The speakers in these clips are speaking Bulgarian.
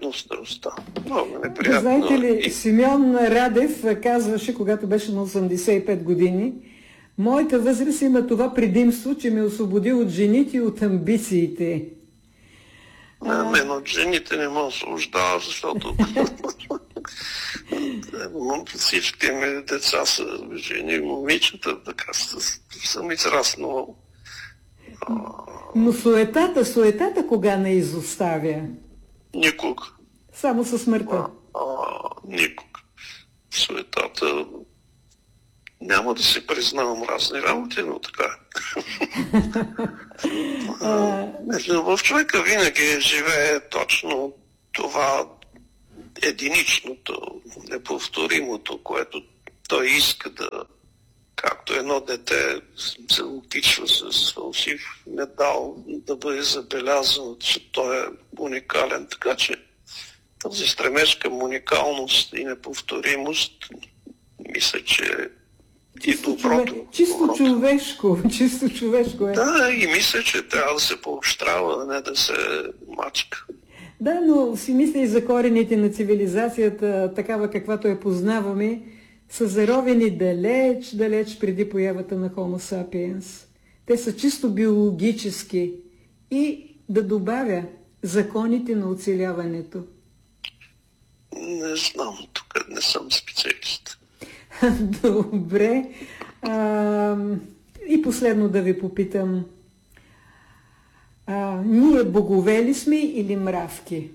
неприятно в старостта. Много неприятно. Знаете ли, Симеон Радев казваше, когато беше на 85 години, моята възраст има това предимство, че ме освободи от жените и от амбициите. Мен от жените не ме освобождава, защото всичките ми деца са жени, момичета, така съм израснал. Но суетата кога не изоставя? Никога. Само със смъртта? Никога. Суетата... Няма да си признавам разни работи, но така в човека винаги живее точно това единичното, неповторимото, което той иска да... Както едно дете се окичва с фалшив медал, да бъде забелязано, че той е уникален. Така че този стремеж към уникалност и неповторимост, мисля, че и доброто. Чисто човешко е. Да, и мисля, че трябва да се поощрява, а не да се мачка. Да, но си мисля и за корените на цивилизацията, такава каквато я познаваме, са заровени далеч преди появата на Homo sapiens. Те са чисто биологически. И да добавя законите на оцеляването. Не знам, тук не съм специалист. Добре. И последно да ви попитам. Ние богове ли сме или мравки?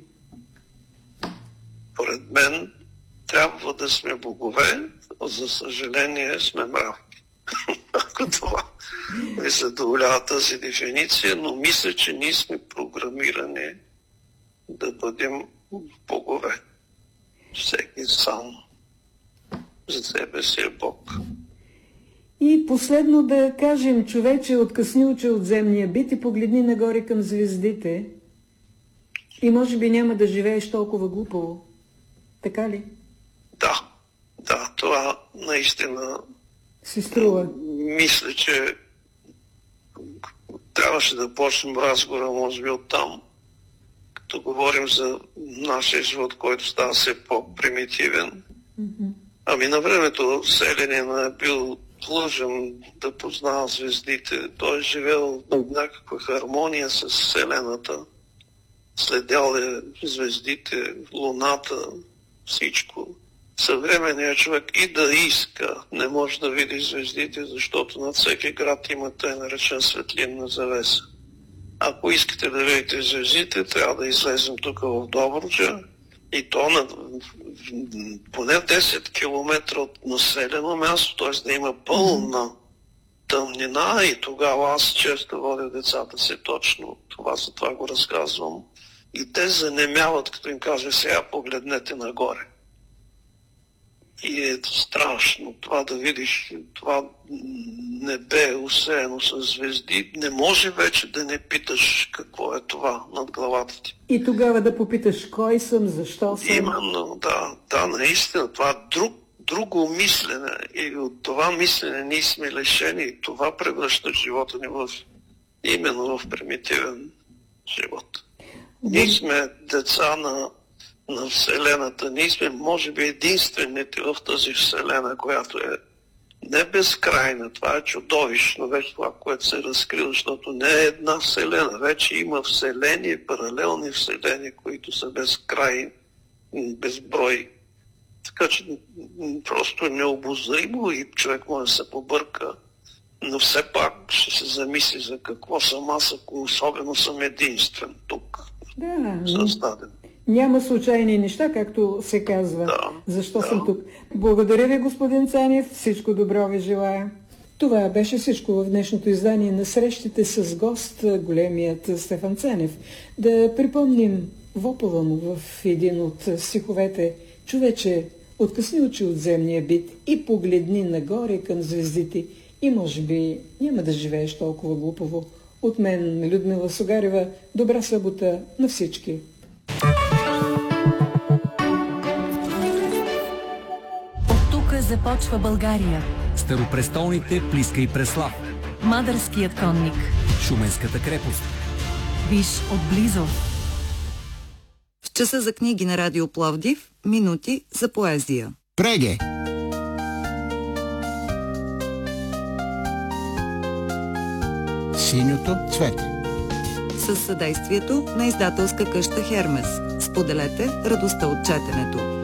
Поред мен трябва да сме богове, за съжаление сме мравки. Ако това ви задоволява тази дефиниция, но мисля, че ние сме програмирани да бъдем богове. Всеки сам за себе си е Бог. И последно да кажем, човече, откъсни очи от земния бит и погледни нагоре към звездите и може би няма да живееш толкова глупаво. Така ли? Да, това наистина си струва. Мисля, че трябваше да почнем разговора, може би оттам, като говорим за нашия живот, който става все по-примитивен. Ами на времето селянин е бил длъжен да познава звездите. Той е живел в някаква хармония с Вселената. Следял е звездите, луната, всичко. Съвременният човек и да иска не може да види звездите, защото над всеки град има тъй наречен светлинна завеса. Ако искате да видите звездите, трябва да излезем тук в Добруджа и то на поне 10 км от населено място, т.е. да има пълна тъмнина и тогава аз често водя децата си точно. За това го разказвам. И те занемяват, като им кажа, сега погледнете нагоре. И е страшно това да видиш, това небе усеяно с звезди. Не може вече да не питаш какво е това над главата ти. И тогава да попиташ кой съм, защо съм. Именно, да, наистина. Това е друго мислене. И от това мислене ние сме лишени. И това превръща живота ни именно в примитивен живот. Ние сме деца на Вселената. Ние сме, може би, единствените в тази Вселена, която е не безкрайна. Това е чудовищно вече това, което се разкрива, защото не е една Вселена. Вече има вселени, паралелни вселени, които са безкрайни, безброй. Така че просто е необозримо и човек може да се побърка. Но все пак ще се замисли за какво съм аз, ако особено съм единствен тук. Създаден. Няма случайни неща, както се казва. Защо съм тук? Благодаря ви, господин Цанев. Всичко добро ви желая. Това беше всичко в днешното издание на Срещите с гост, големият Стефан Цанев. Да припомним вопъла му в един от стиховете: човече, откъсни очи от земния бит и погледни нагоре към звездите и може би няма да живееш толкова глупаво. От мен, Людмила Сугарева, добра събота на всички. От тук започва България. Старопрестолните Плиска и Преслав. Мадърският конник. Шуменската крепост. Виж отблизо. часа за книги на Радио Пловдив, минути за поезия. Преге! Синьото цвете. Със съдействието на издателска къща Хермес. Споделете радостта от четенето.